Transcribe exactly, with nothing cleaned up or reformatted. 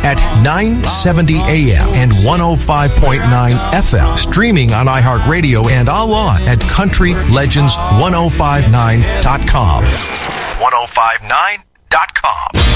at nine seventy A M and one oh five point nine F M. Streaming on iHeartRadio and online at country legends ten fifty-nine dot com. ten fifty-nine dot com.